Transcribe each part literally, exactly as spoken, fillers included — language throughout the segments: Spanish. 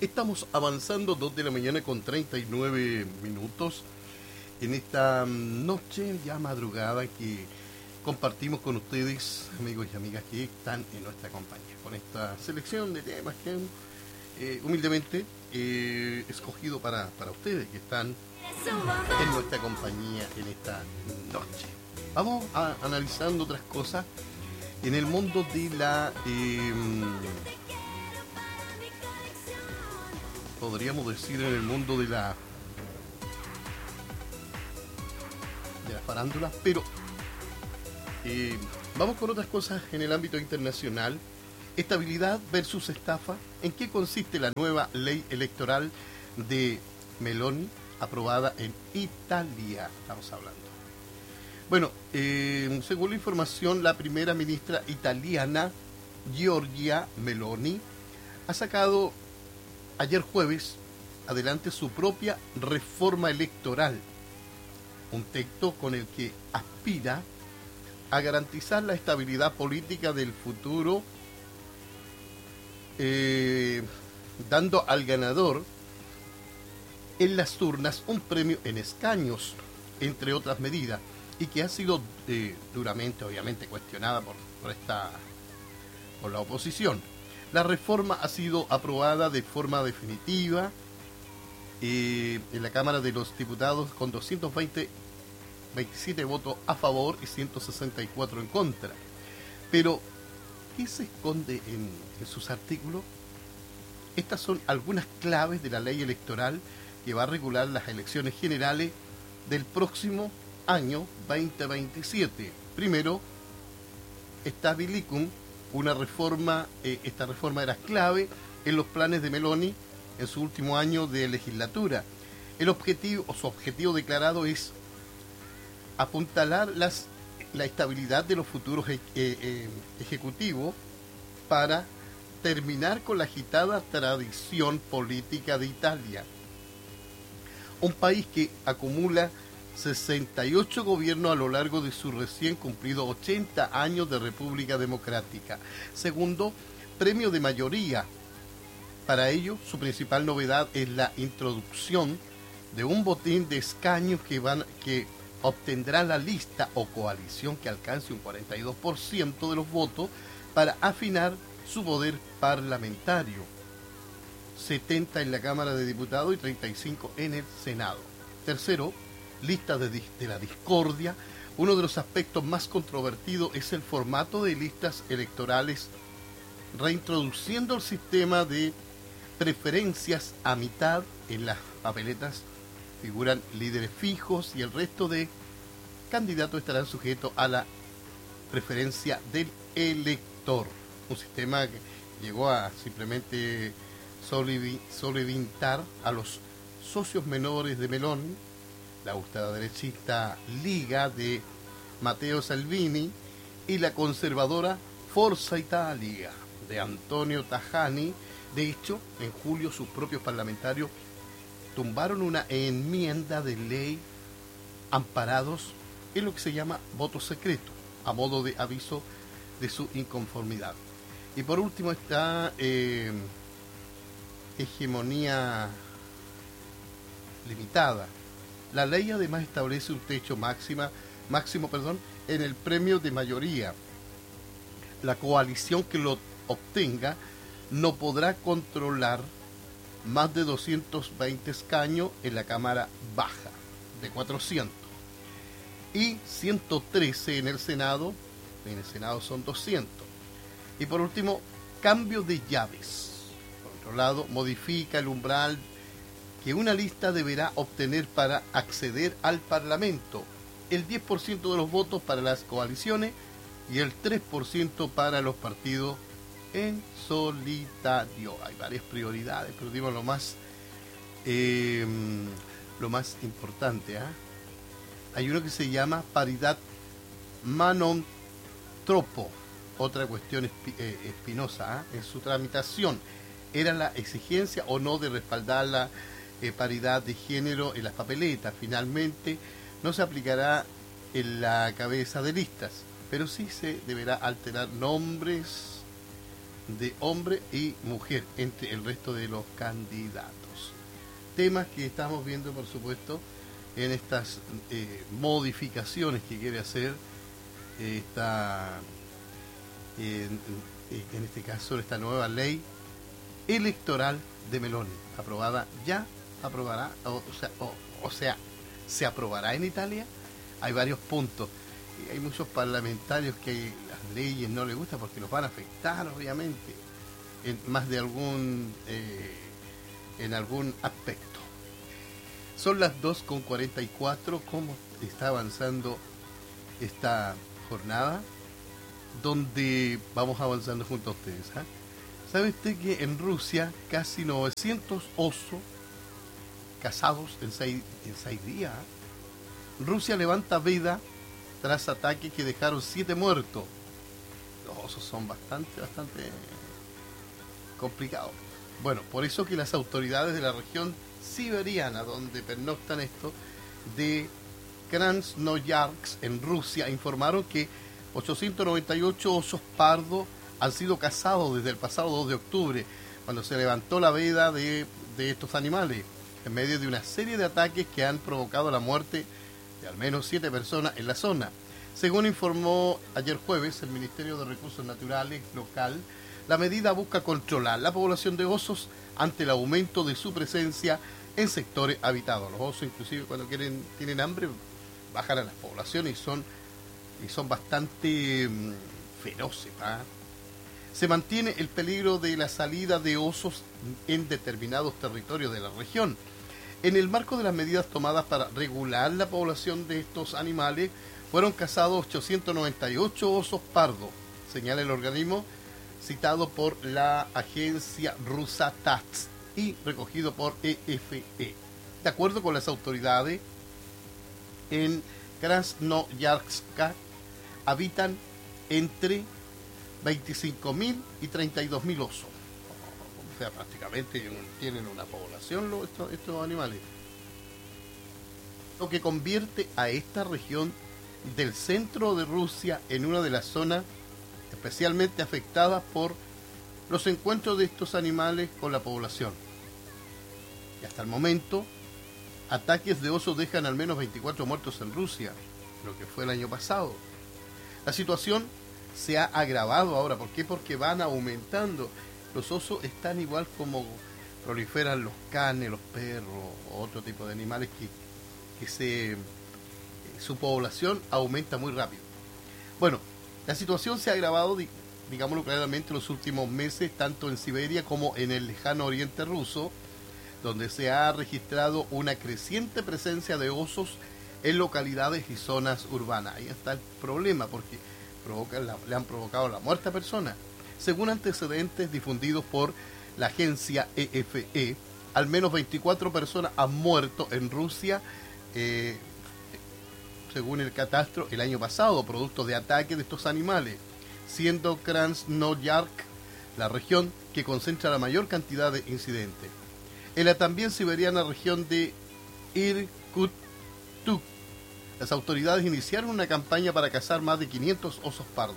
Estamos avanzando, dos de la mañana con treinta y nueve minutos, en esta noche ya madrugada que compartimos con ustedes, amigos y amigas que están en nuestra compañía, con esta selección de temas que han eh, humildemente eh, escogido para, para ustedes que están en nuestra compañía en esta noche. Vamos a analizando otras cosas en el mundo de la... Eh, podríamos decir en el mundo de la de la farándula, pero eh, vamos con otras cosas en el ámbito internacional. Estabilidad versus estafa. ¿En qué consiste la nueva ley electoral de Meloni aprobada en Italia? Estamos hablando. Bueno, eh, según la información, la primera ministra italiana, Giorgia Meloni, ha sacado ayer jueves adelante su propia reforma electoral, un texto con el que aspira a garantizar la estabilidad política del futuro, eh, dando al ganador en las urnas un premio en escaños, entre otras medidas, y que ha sido eh, duramente, obviamente, cuestionada por, por esta por la oposición. La reforma ha sido aprobada de forma definitiva eh, en la Cámara de los Diputados con doscientos veintisiete votos a favor y ciento sesenta y cuatro en contra. Pero, ¿qué se esconde en, en sus artículos? Estas son algunas claves de la ley electoral que va a regular las elecciones generales del próximo año veinte veintisiete. Primero, Stabilicum, una reforma, eh, esta reforma era clave en los planes de Meloni en su último año de legislatura. El objetivo, o su objetivo declarado es apuntalar las, la estabilidad de los futuros eh, eh, ejecutivos para terminar con la agitada tradición política de Italia, un país que acumula sesenta y ocho gobiernos a lo largo de su recién cumplidos ochenta años de República Democrática. Segundo, premio de mayoría. Para ello, su principal novedad es la introducción de un botín de escaños que, van, que obtendrá la lista o coalición que alcance un cuarenta y dos por ciento de los votos para afinar su poder parlamentario. setenta en la Cámara de Diputados y treinta y cinco en el Senado. Tercero, lista de, de la discordia. Uno de los aspectos más controvertidos es el formato de listas electorales, reintroduciendo el sistema de preferencias a mitad. En las papeletas figuran líderes fijos y el resto de candidatos estarán sujetos a la preferencia del elector. Un sistema que llegó a simplemente solventar a los socios menores de Meloni, la ultraderechista Liga de Matteo Salvini y la conservadora Forza Italia de Antonio Tajani. De hecho, en julio sus propios parlamentarios tumbaron una enmienda de ley amparados en lo que se llama voto secreto, a modo de aviso de su inconformidad. Y por último está eh, hegemonía limitada. La ley además establece un techo máxima, máximo perdón, en el premio de mayoría. La coalición que lo obtenga no podrá controlar más de doscientos veinte escaños en la Cámara Baja, de cuatrocientos, y ciento trece en el Senado. En el Senado son doscientos. Y por último, cambio de llaves. Por otro lado, modifica el umbral que una lista deberá obtener para acceder al Parlamento, el diez por ciento de los votos para las coaliciones y el tres por ciento para los partidos en solitario. Hay varias prioridades, pero digo lo más eh, lo más importante. ¿eh? Hay uno que se llama paridad manon tropo, otra cuestión eh, espinosa ¿eh? en su tramitación. Era la exigencia o no de respaldar la Eh, paridad de género en las papeletas. Finalmente no se aplicará en la cabeza de listas, pero sí se deberá alterar nombres de hombre y mujer entre el resto de los candidatos. Temas que estamos viendo, por supuesto, en estas eh, modificaciones que quiere hacer eh, esta, eh, en, en este caso, esta nueva ley electoral de Meloni, aprobada ya, aprobará, o, o sea, o, o sea, se aprobará en Italia. Hay varios puntos. Y hay muchos parlamentarios que las leyes no les gustan porque los van a afectar, obviamente, en más de algún, eh, en algún aspecto. Son las dos con cuarenta y cuatro. ¿Cómo está avanzando esta jornada? Donde vamos avanzando junto a ustedes. ¿eh? ¿Sabe usted que en Rusia casi novecientos osos cazados en seis, en seis días? Rusia levanta veda tras ataques que dejaron siete muertos. Los osos son bastante, bastante complicados. Bueno, por eso que las autoridades de la región siberiana, donde pernoctan esto, de Krasnoyarsk, en Rusia, informaron que ochocientos noventa y ocho osos pardos han sido cazados desde el pasado dos de octubre, cuando se levantó la veda de, de estos animales, en medio de una serie de ataques que han provocado la muerte de al menos siete personas en la zona. Según informó ayer jueves el Ministerio de Recursos Naturales local, la medida busca controlar la población de osos ante el aumento de su presencia en sectores habitados. Los osos, inclusive cuando quieren tienen hambre, bajan a las poblaciones y son, y son bastante mmm, feroces. ¿eh? Se mantiene el peligro de la salida de osos en determinados territorios de la región. En el marco de las medidas tomadas para regular la población de estos animales, fueron cazados ochocientos noventa y ocho osos pardos, señala el organismo citado por la agencia rusa T A S S y recogido por E F E. De acuerdo con las autoridades, en Krasnoyarsk habitan entre veinticinco mil y treinta y dos mil osos. O sea, prácticamente tienen una población los, estos, estos animales. Lo que convierte a esta región del centro de Rusia en una de las zonas especialmente afectadas por los encuentros de estos animales con la población. Y hasta el momento, ataques de osos dejan al menos veinticuatro muertos en Rusia, lo que fue el año pasado. La situación se ha agravado ahora. ¿Por qué? Porque van aumentando. Los osos están igual como proliferan los canes, los perros, o otro tipo de animales que, que se, su población aumenta muy rápido. Bueno, la situación se ha agravado, digámoslo claramente, en los últimos meses, tanto en Siberia como en el lejano oriente ruso, donde se ha registrado una creciente presencia de osos en localidades y zonas urbanas. Ahí está el problema, porque provocan la, le han provocado la muerte a personas. Según antecedentes difundidos por la agencia E F E, al menos veinticuatro personas han muerto en Rusia, eh, según el catastro, el año pasado, producto de ataques de estos animales, siendo Krasnoyarsk la región que concentra la mayor cantidad de incidentes. En la también siberiana región de Irkutsk, las autoridades iniciaron una campaña para cazar más de quinientos osos pardos,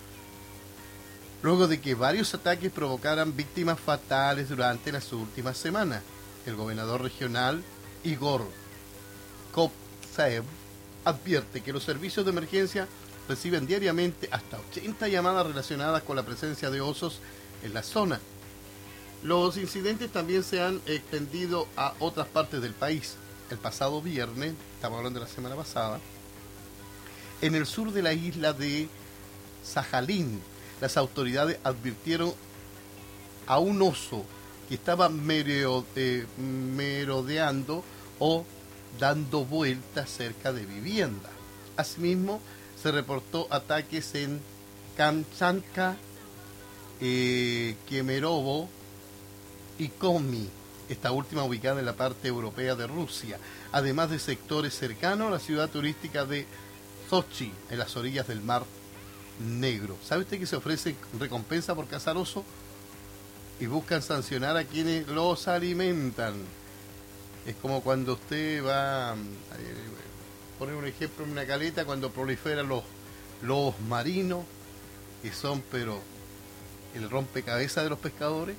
luego de que varios ataques provocaran víctimas fatales durante las últimas semanas. El gobernador regional, Igor Kovtsev, advierte que los servicios de emergencia reciben diariamente hasta ochenta llamadas relacionadas con la presencia de osos en la zona. Los incidentes también se han extendido a otras partes del país. El pasado viernes, estamos hablando de la semana pasada, en el sur de la isla de Sajalín, las autoridades advirtieron a un oso que estaba merode, merodeando o dando vueltas cerca de viviendas. Asimismo, se reportó ataques en Kamchatka, eh, Kemerovo y Komi, esta última ubicada en la parte europea de Rusia, además de sectores cercanos a la ciudad turística de Sochi, en las orillas del Mar Negro. ¿Sabe usted que se ofrece recompensa por cazar osos? Y buscan sancionar a quienes los alimentan. Es como cuando usted va, a poner un ejemplo, en una caleta, cuando proliferan los lobos marinos, que son pero el rompecabezas de los pescadores.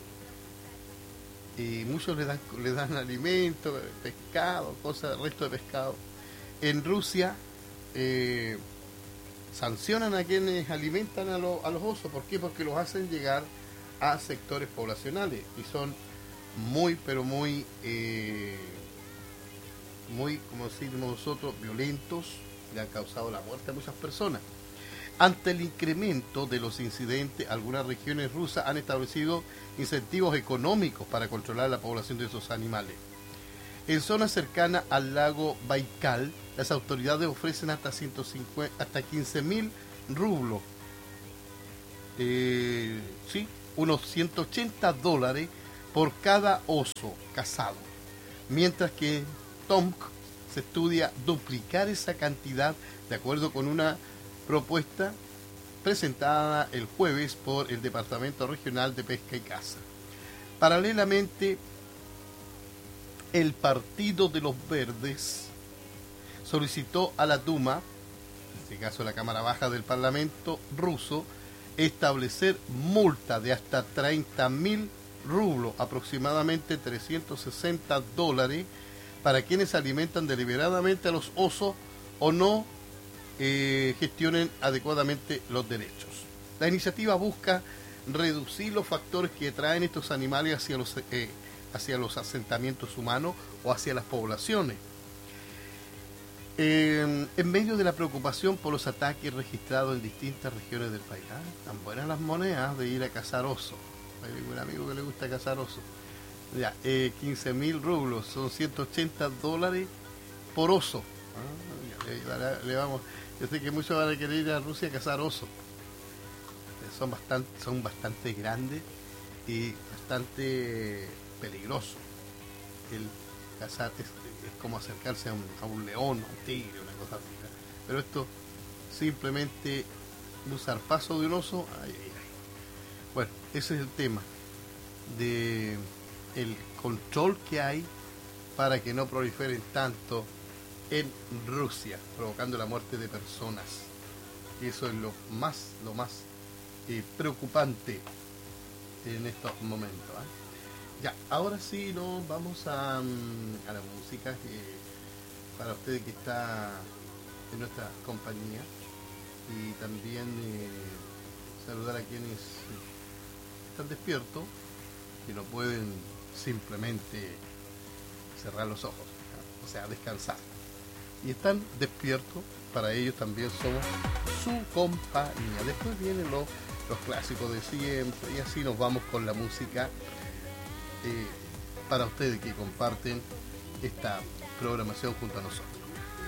Y muchos le dan, le dan alimento, pescado, cosas, resto de pescado. En Rusia eh, sancionan a quienes alimentan a, lo, a los osos. ¿Por qué? Porque los hacen llegar a sectores poblacionales y son muy, pero muy, eh, muy, como decimos nosotros, violentos. Le han causado la muerte a muchas personas. Ante el incremento de los incidentes, algunas regiones rusas han establecido incentivos económicos para controlar la población de esos animales. En zonas cercanas al lago Baikal, las autoridades ofrecen hasta, ciento cincuenta, hasta quince mil rublos, eh, sí, unos ciento ochenta dólares por cada oso cazado, mientras que en Tomsk se estudia duplicar esa cantidad de acuerdo con una propuesta presentada el jueves por el Departamento Regional de Pesca y Caza. Paralelamente, el Partido de los Verdes solicitó a la Duma, en este caso la Cámara Baja del Parlamento ruso, establecer multa de hasta treinta mil rublos, aproximadamente trescientos sesenta dólares, para quienes alimentan deliberadamente a los osos o no Eh, gestionen adecuadamente los derechos. La iniciativa busca reducir los factores que traen estos animales hacia los, eh, hacia los asentamientos humanos o hacia las poblaciones. Eh, en medio de la preocupación por los ataques registrados en distintas regiones del país. Ah, tan buenas las monedas de ir a cazar osos. Hay un amigo que le gusta cazar osos. Ya, eh, quince mil rublos, son ciento ochenta dólares por oso. Ah, ya, le, le vamos... Yo sé que muchos van a querer ir a Rusia a cazar osos. Son bastante, son bastante grandes y bastante peligrosos. El cazar es, es como acercarse a un, a un león, a un tigre, una cosa así. Pero esto simplemente un zarpazo de un oso. Ay, ay, ay. Bueno, ese es el tema de el control que hay para que no proliferen tanto en Rusia, provocando la muerte de personas. Y eso es lo más, lo más eh, preocupante en estos momentos. ¿eh? Ya, ahora sí nos vamos a, a la música eh, para ustedes que está en nuestra compañía, y también eh, saludar a quienes están despiertos, que no pueden simplemente cerrar los ojos, ¿eh? O sea, descansar. Y están despiertos, para ellos también somos su compañía. Después vienen los, los clásicos de siempre, y así nos vamos con la música eh, para ustedes que comparten esta programación junto a nosotros.